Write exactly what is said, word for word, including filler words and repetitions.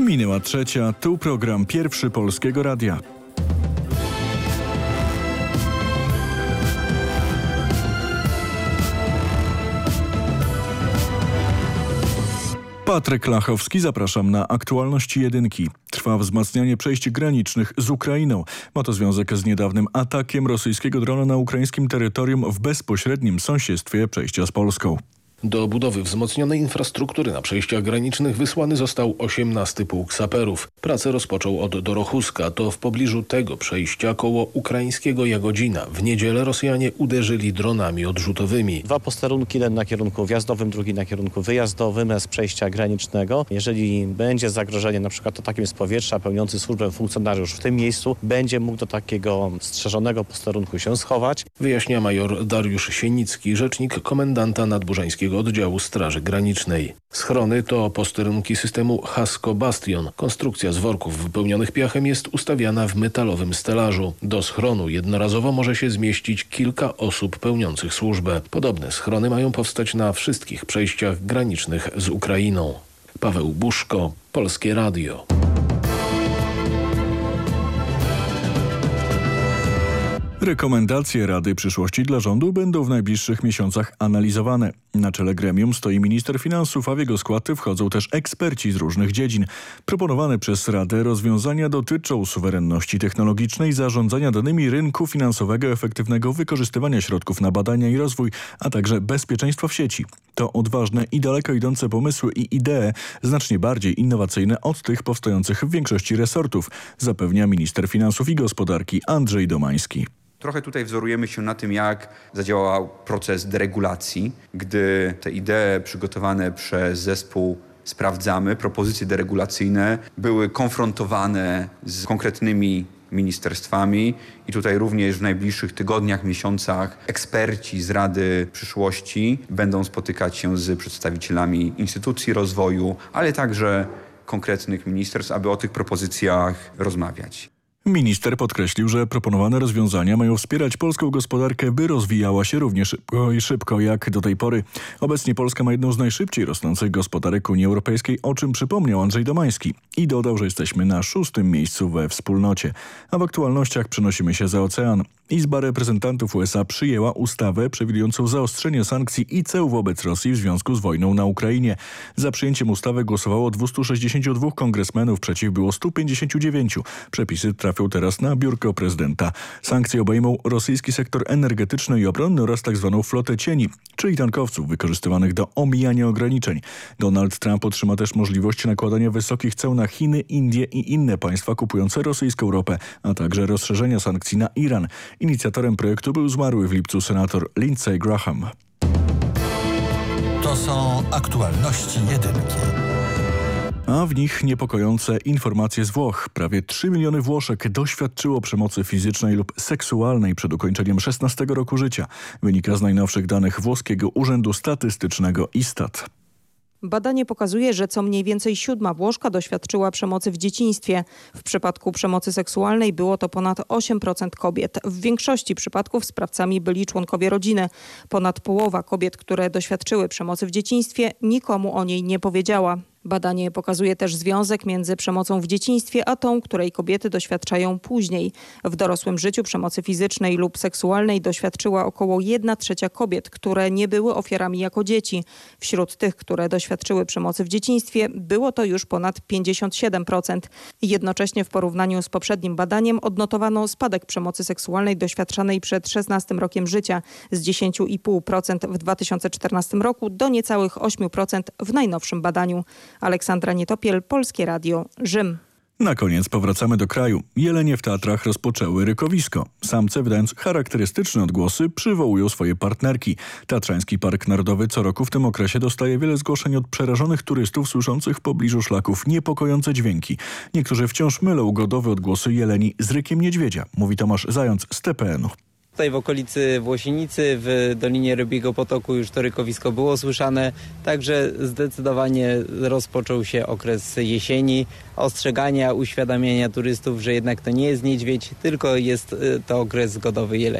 Minęła trzecia, tu program Pierwszy Polskiego Radia. Patryk Lachowski, zapraszam na aktualności jedynki. Trwa wzmacnianie przejść granicznych z Ukrainą. Ma to związek z niedawnym atakiem rosyjskiego drona na ukraińskim terytorium w bezpośrednim sąsiedztwie przejścia z Polską. Do budowy wzmocnionej infrastruktury na przejściach granicznych wysłany został osiemnasty Pułk Saperów. Pracę rozpoczął od Dorochuska, to w pobliżu tego przejścia koło ukraińskiego Jagodzina. W niedzielę Rosjanie uderzyli dronami odrzutowymi. Dwa posterunki, jeden na kierunku wjazdowym, drugi na kierunku wyjazdowym z przejścia granicznego. Jeżeli będzie zagrożenie na przykład atakiem z powietrza, pełniący służbę funkcjonariusz w tym miejscu będzie mógł do takiego strzeżonego posterunku się schować. Wyjaśnia major Dariusz Sienicki, rzecznik komendanta nadburzańskiego oddziału Straży Granicznej. Schrony to posterunki systemu Hasko Bastion. Konstrukcja z worków wypełnionych piachem jest ustawiana w metalowym stelażu. Do schronu jednorazowo może się zmieścić kilka osób pełniących służbę. Podobne schrony mają powstać na wszystkich przejściach granicznych z Ukrainą. Paweł Buszko, Polskie Radio. Rekomendacje Rady Przyszłości dla rządu będą w najbliższych miesiącach analizowane. Na czele gremium stoi minister finansów, a w jego skład wchodzą też eksperci z różnych dziedzin. Proponowane przez Radę rozwiązania dotyczą suwerenności technologicznej, zarządzania danymi, rynku finansowego, efektywnego wykorzystywania środków na badania i rozwój, a także bezpieczeństwa w sieci. To odważne i daleko idące pomysły i idee, znacznie bardziej innowacyjne od tych powstających w większości resortów, zapewnia minister finansów i gospodarki Andrzej Domański. Trochę tutaj wzorujemy się na tym, jak zadziałał proces deregulacji, gdy te idee przygotowane przez zespół Sprawdzamy, propozycje deregulacyjne były konfrontowane z konkretnymi ministerstwami i tutaj również w najbliższych tygodniach, miesiącach eksperci z Rady Przyszłości będą spotykać się z przedstawicielami instytucji rozwoju, ale także konkretnych ministerstw, aby o tych propozycjach rozmawiać. Minister podkreślił, że proponowane rozwiązania mają wspierać polską gospodarkę, by rozwijała się równie szybko i szybko jak do tej pory. Obecnie Polska ma jedną z najszybciej rosnących gospodarek Unii Europejskiej, o czym przypomniał Andrzej Domański. I dodał, że jesteśmy na szóstym miejscu we wspólnocie. A w aktualnościach przenosimy się za ocean. Izba Reprezentantów U S A przyjęła ustawę przewidującą zaostrzenie sankcji i ceł wobec Rosji w związku z wojną na Ukrainie. Za przyjęciem ustawy głosowało dwieście sześćdziesiąt dwa kongresmenów, przeciw było sto pięćdziesiąt dziewięć. Przepisy trafią teraz na biurko prezydenta. Sankcje obejmą rosyjski sektor energetyczny i obronny oraz tzw. flotę cieni, czyli tankowców wykorzystywanych do omijania ograniczeń. Donald Trump otrzyma też możliwość nakładania wysokich ceł na Chiny, Indie i inne państwa kupujące rosyjską ropę, a także rozszerzenia sankcji na Iran. Inicjatorem projektu był zmarły w lipcu senator Lindsey Graham. To są aktualności jedynki. A w nich niepokojące informacje z Włoch. Prawie trzy miliony Włoszek doświadczyło przemocy fizycznej lub seksualnej przed ukończeniem szesnastego roku życia. Wynika z najnowszych danych włoskiego Urzędu Statystycznego Istat. Badanie pokazuje, że co mniej więcej siódma Włoszka doświadczyła przemocy w dzieciństwie. W przypadku przemocy seksualnej było to ponad osiem procent kobiet. W większości przypadków sprawcami byli członkowie rodziny. Ponad połowa kobiet, które doświadczyły przemocy w dzieciństwie, nikomu o niej nie powiedziała. Badanie pokazuje też związek między przemocą w dzieciństwie a tą, której kobiety doświadczają później. W dorosłym życiu przemocy fizycznej lub seksualnej doświadczyła około jedna trzecia kobiet, które nie były ofiarami jako dzieci. Wśród tych, które doświadczyły przemocy w dzieciństwie, było to już ponad pięćdziesiąt siedem procent. Jednocześnie w porównaniu z poprzednim badaniem odnotowano spadek przemocy seksualnej doświadczanej przed szesnastym rokiem życia z dziesięć i pół procent w dwa tysiące czternastym roku do niecałych osiem procent w najnowszym badaniu. Aleksandra Nietopiel, Polskie Radio, Rzym. Na koniec powracamy do kraju. Jelenie w Tatrach rozpoczęły rykowisko. Samce, wydając charakterystyczne odgłosy, przywołują swoje partnerki. Tatrzański Park Narodowy co roku w tym okresie dostaje wiele zgłoszeń od przerażonych turystów słyszących w pobliżu szlaków niepokojące dźwięki. Niektórzy wciąż mylą godowe odgłosy jeleni z rykiem niedźwiedzia, mówi Tomasz Zając z T P N u. Tutaj w okolicy Włosienicy, w Dolinie Rybiego Potoku już to rykowisko było słyszane, także zdecydowanie rozpoczął się okres jesieni, ostrzegania, uświadamiania turystów, że jednak to nie jest niedźwiedź, tylko jest to okres godowy jeleni.